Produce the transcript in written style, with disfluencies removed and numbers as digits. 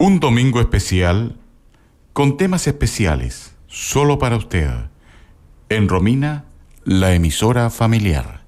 Un domingo especial con temas especiales solo para usted. En Romina, la emisora familiar.